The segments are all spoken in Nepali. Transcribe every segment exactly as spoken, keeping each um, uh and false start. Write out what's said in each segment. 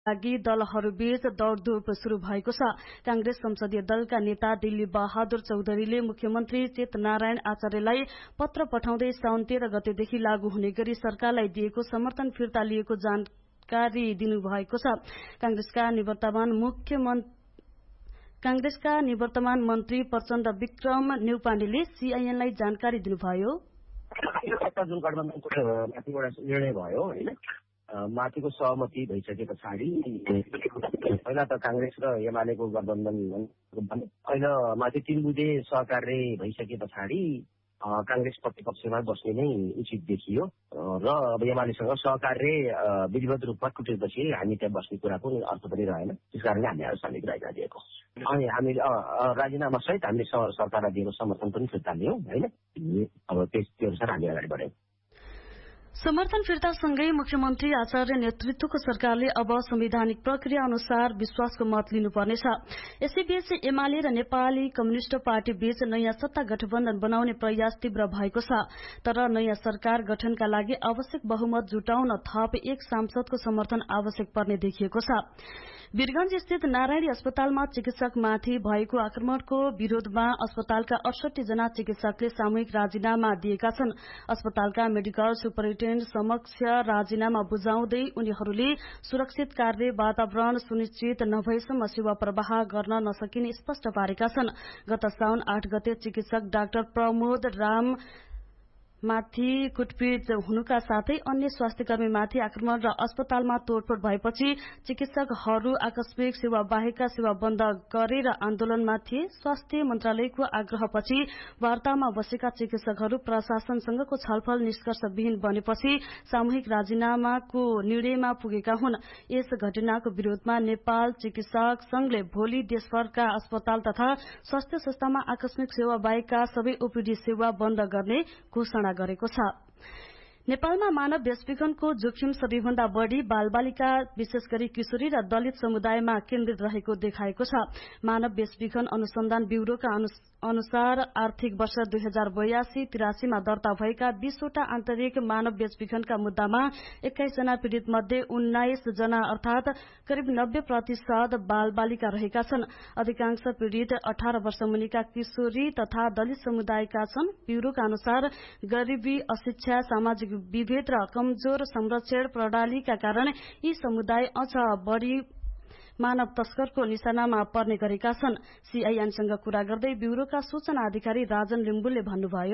लागि दलहरूबीच दौड़धूप शुरू भएको छ। कांग्रेस संसदीय दलका नेता दिल्ली बहादुर चौधरीले मुख्यमन्त्री चेतनारायण आचार्यलाई पत्र पठाउँदै साउन तेह्र गतेदेखि लागू हुने गरी सरकारलाई दिएको समर्थन फिर्ता लिएको जानकारी दिनुभएको छ। कांग्रेसका निवर्तमान मुख्यमन्त्री कांग्रेसका निवर्तमान मन्त्री प्रचण्ड विक्रम न्यौपानेले सीआईएनलाई जानकारी दिनुभयो। जुन गठबन्धनको माथिबाट निर्णय भयो होइन, माथिको सहमति भइसके पछाडि पहिला त कांग्रेस र एमालेको गठबन्धन अहिले माथि तीन बुधे सहकार्य भइसके पछाडि कांग्रेस प्रतिपक्षमा बस्ने नै उचित देखियो र अब एमालेसँग सहकार्य विधिवत रूपमा टुटेपछि हामी त्यहाँ बस्ने कुराको अर्थ पनि रहेन। त्यसकारणले हामी आज सार्वजनिक राजीनामा दिएको अनि हामीले राजीनामा सहित हामीले सरकारलाई दिएको समर्थन पनि फिर्ता लियौँ होइन। अब त्यो अनुसार हामी अगाडि बढ्यौँ। समर्थन फिर्तासँगै मुख्यमन्त्री आचार्य नेतृत्वको सरकारले अब संवैधानिक प्रक्रिया अनुसार विश्वासको मत लिनुपर्नेछ। यसैबीच एमाले र नेपाली कम्युनिष्ट पार्टी बीच नयाँ सत्ता गठबन्धन बनाउने प्रयास तीव्र भएको छ। तर नयाँ सरकार गठनका लागि आवश्यक बहुमत जुटाउन थप एक सांसदको समर्थन आवश्यक पर्ने देखिएको छ। वीरगंज स्थित नारायणी अस्पतालमा चिकित्सकमाथि भएको आक्रमणको विरोधमा अस्पतालका अडसठी जना चिकित्सकले सामूहिक राजीनामा दिएका छन्। अस्पतालका मेडिकल सुपरिन्टेन्डेन्ट समक्ष राजीनामा बुझाउँदै उनीहरूले सुरक्षित कार्य वातावरण सुनिश्चित नभएसम्म सेवा प्रवाह गर्न नसकिने स्पष्ट पारेका छन्। गत साउन आठ गते चिकित्सक डाक्टर प्रमोद राम माथि कुटपिट हुनुका साथै अन्य स्वास्थ्यकर्मीमाथि आक्रमण र अस्पतालमा तोडफोड भएपछि चिकित्सकहरू आकस्मिक सेवा बाहेकका सेवा बन्द गरेर आन्दोलनमा थिए। स्वास्थ्य मन्त्रालयको आग्रहपछि वार्तामा बसेका चिकित्सकहरू प्रशासनसँगको छलफल निष्कर्षविहीन बनेपछि सामूहिक राजीनामाको निर्णयमा पुगेका हुन्। यस घटनाको विरोधमा नेपाल चिकित्सक संघले भोलि देशभरका अस्पताल तथा स्वास्थ्य संस्थामा आकस्मिक सेवा बाहेकका सबै ओपीडी सेवा बन्द गर्ने घोषणा गरेको छ। नेपालमा मानव बेचबिखनको जोखिम सबैभन्दा बढ़ी बालबालिका विशेष गरी किशोरी र दलित समुदायमा केन्द्रित रहेको देखाएको छ। मानव बेचबिखन अनुसन्धान ब्यूरोका अनुसार आर्थिक वर्ष दुई हजार बयासी तिरासीमा दर्ता भएका बीसवटा आन्तरिक मानव बेचबिखनका मुद्दामा एक्काइस जना पीड़ित मध्ये उन्नाइस जना अर्थात करिब नब्बे प्रतिशत बालबालिका रहेका छन्। अधिकांश पीड़ित अठार वर्ष मुनिका किशोरी तथा दलित समुदायका छन्। ब्यूरोका अनुसार गरीबी, अशिक्षा, सामाजिक विभेद र कमजोर संरक्षण प्रणालीका कारण यी समुदाय अझ बढ़ी मानव तस्करको निशानामा पर्ने गरेका छन्। सीआईएनसँग कुरा गर्दै ब्यूरोका सूचना अधिकारी राजन लिम्बुले भन्नुभयो,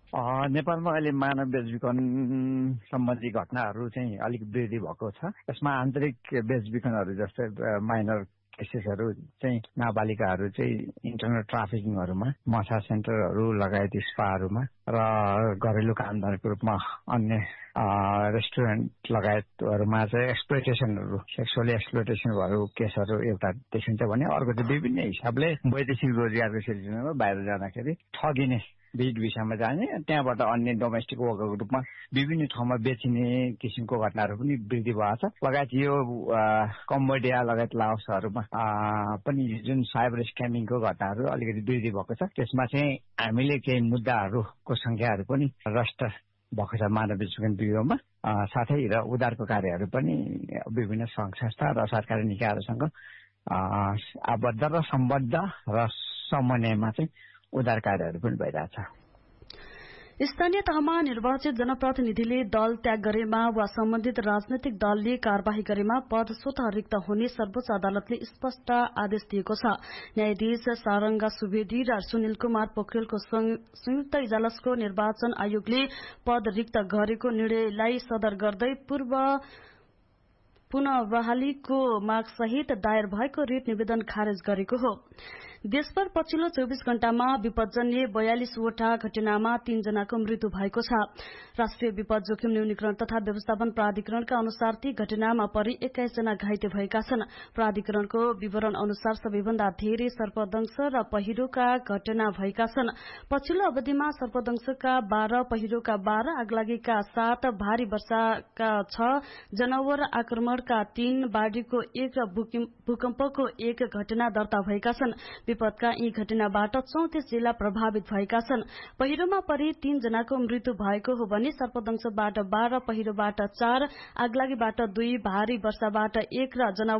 नेपालमा अहिले मानव बेचबिखन सम्बन्धी घटनाहरू चाहिँ अलिक वृद्धि भएको छ। यसमा आन्तरिक बेचबिखनहरू जस्तै माइनर केसेसहरू चाहिँ नाबालिकाहरू चाहिँ इन्टरनेट ट्राफिकिङहरूमा, मसाज सेन्टरहरू लगायत स्पाहरूमा र घरेलु कामदारको रूपमा अन्य रेस्टुरेन्ट लगायतहरूमा चाहिँ एक्सप्लोइटेसनहरू, सेक्सुअली एक्सप्लोइटेसन भएको केसहरू एउटा देखिन्छ भने अर्को चाहिँ विभिन्न हिसाबले वैदेशिक रोजगारको सिलसिलामा बाहिर जाँदाखेरि ठगिने, बीच विषयमा जाने, त्यहाँबाट अन्य डोमेस्टिक वर्करको रूपमा विभिन्न ठाउँमा बेचिने किसिमको घटनाहरू पनि वृद्धि भएको छ। लगायत यो कम्बोडिया लगायत लाओसहरूमा पनि जुन साइबर स्क्यामिङको घटनाहरू अलिकति वृद्धि भएको छ। त्यसमा चाहिँ हामीले केही मुद्दाहरूको संख्याहरू पनि रजिस्टर भएको छ मानव बेचबिखन ब्युरोमा। साथै र उद्धारको कार्यहरू पनि विभिन्न संघ संस्था र सरकारी निकायहरूसँग आबद्ध र सम्बद्ध र समन्वयमा चाहिँ उद्धार कार्यहरू पनि भइरहेछ। स्थानीय तहमा निर्वाचित जनप्रतिनिधिले दल त्याग गरेमा वा सम्बन्धित राजनैतिक दलले कार्यवाही गरेमा पद स्वतः रिक्त हुने सर्वोच्च अदालतले स्पष्ट आदेश दिएको छ। न्यायाधीश सारंगा सुवेदी र सुनिल कुमार पोखरेलको संयुक्त इजलासको निर्वाचन आयोगले पद रिक्त गरेको निर्णयलाई सदर गर्दै पूर्व पुनः बहालीको मागसहित दायर भएको रिट निवेदन खारेज गरेको हो। देशभर पछिल्लो चौबीस घण्टामा विपदजन्य बयालीसवटा घटनामा तीन जनाको मृत्यु भएको छ। राष्ट्रिय विपद जोखिम न्यूनीकरण तथा व्यवस्थापन प्राधिकरणका अनुसार ती घटनामा परि एक्काइस जना घाइते भएका छन्। प्राधिकरणको विवरण अनुसार सबैभन्दा धेरै सर्पदंश र पहिरोका घटना भएका छन्। पछिल्लो अवधिमा सर्पदंशका बाह्र, पहिरोका बाह्र, आगलागीका सात, भारी वर्षाका छ, जनावर आक्रमणका तीन, बाढ़ीको एक र भूकम्पको एक घटना दर्ता भएका छन्। विपदका यी घटनाबाट चौतिस जिल्ला प्रभावित भएका छन्। पहिरोमा परि तीन जनाको मृत्यु भएको हो भने सर्पदंशबाट बाह्र, पहिरोबाट चार, आगलागीबाट दुई, भारी वर्षाबाट एक र